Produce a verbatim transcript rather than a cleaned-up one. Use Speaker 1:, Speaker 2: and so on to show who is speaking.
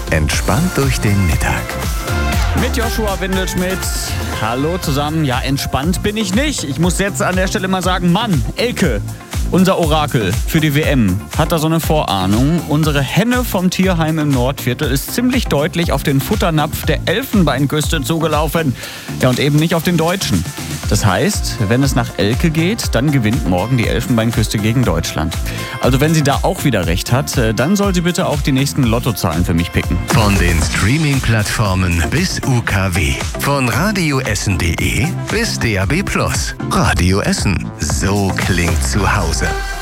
Speaker 1: Entspannt durch den Mittag.
Speaker 2: Mit Joshua Windelschmidt. Hallo zusammen. Ja, entspannt bin ich nicht. Ich muss jetzt an der Stelle mal sagen, Mann, Elke, unser Orakel für die W M, hat da so eine Vorahnung. Unsere Henne vom Tierheim im Nordviertel ist ziemlich deutlich auf den Futternapf der Elfenbeinküste zugelaufen. Ja, und eben nicht auf den deutschen. Das heißt, wenn es nach Elke geht, dann gewinnt morgen die Elfenbeinküste gegen Deutschland. Also wenn sie da auch wieder recht hat, dann soll sie bitte auch die nächsten Lottozahlen für mich picken.
Speaker 1: Von den Streaming-Plattformen bis U K W. Von radioessen punkt de bis D A B plus. Radio Essen. So klingt zu Hause.